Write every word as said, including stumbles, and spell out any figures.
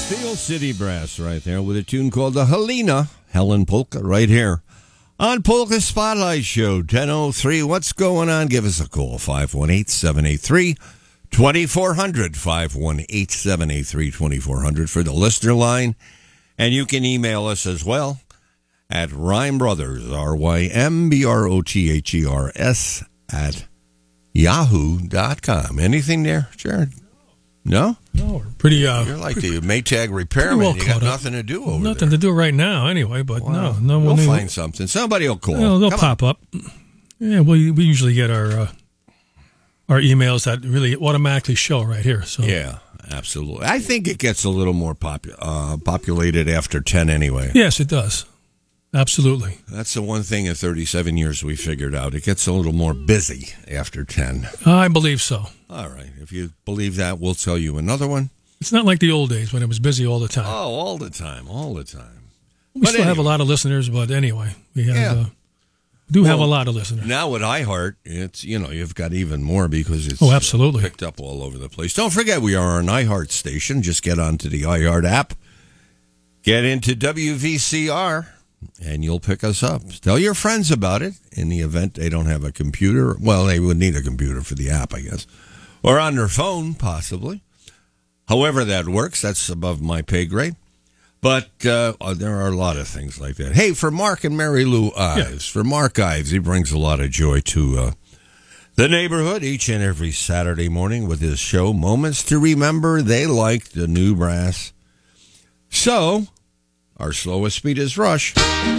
Steel City Brass right there with a tune called the Helena, Helen Polka, right here on Polka Spotlight Show, ten oh three. What's going on? Give us a call, five one eight, seven eight three, two four zero zero, five one eight, seven eight three, two four zero zero for the listener line. And you can email us as well at Rhyme Brothers, R Y M B R O T H E R S, at yahoo dot com. Anything there, Jared? No? No, we're pretty... Uh, You're like the Maytag repairman. well You got caught up. nothing to do over Nothing there. to do right now, anyway. But Wow. no, no We'll one. find something. Somebody will call. They'll, they'll Come pop up. Yeah, we we usually get our uh, our emails that really automatically show right here. So on. Yeah, absolutely. I think it gets a little more popu- uh, populated after ten anyway. yes, it does. Absolutely. That's the one thing in thirty-seven years we figured out. It gets a little more busy after ten. I believe so. All right. If you believe that, we'll tell you another one. It's not like the old days when it was busy all the time. Oh, all the time. All the time. we but still have a anyway. lot of listeners, but anyway, we have, Yeah. uh, do have a Well, lot of listeners. Now with iHeart, it's, you know, you've got even more because it's Oh, absolutely. picked up all over the place. Don't forget, we are an iHeart station. Just get onto the iHeart app, get into W V C R, and you'll pick us up. Tell your friends about it in the event they don't have a computer. Well, they would need a computer for the app, I guess, or on their phone, possibly. However that works, that's above my pay grade. But uh, there are a lot of things like that. Hey, for Mark and Mary Lou Ives, for Mark Ives, he brings a lot of joy to uh, the neighborhood each and every Saturday morning with his show, Moments to Remember. They like the new brass. So, our slowest speed is Rush.